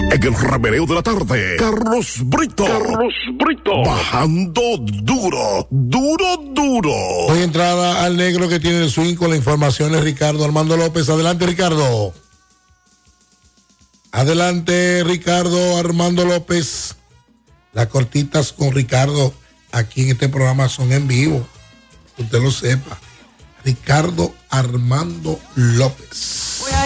En el remeneo de la tarde, Carlos Brito. Bajando duro. Doy entrada al negro que tiene el swing con las informaciones, Ricardo Armando López. Adelante, Ricardo. Adelante, Ricardo Armando López. Las cortitas con Ricardo aquí en este programa son en vivo. Usted lo sepa. Ricardo Armando López. Voy a